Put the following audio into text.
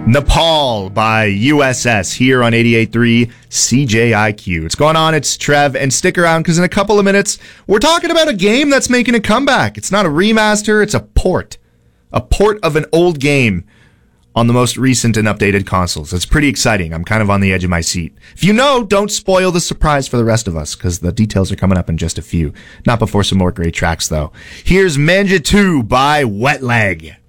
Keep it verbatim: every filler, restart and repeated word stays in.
Nepal by U S S here on eighty-eight point three C J I Q. What's going on? It's Trev, and stick around because in a couple of minutes, we're talking about a game that's making a comeback. It's not a remaster, it's a port. A port of an old game on the most recent and updated consoles. It's pretty exciting. I'm kind of on the edge of my seat. If you know, don't spoil the surprise for the rest of us because the details are coming up in just a few. Not before some more great tracks, though. Here's Manja two by Wet Leg.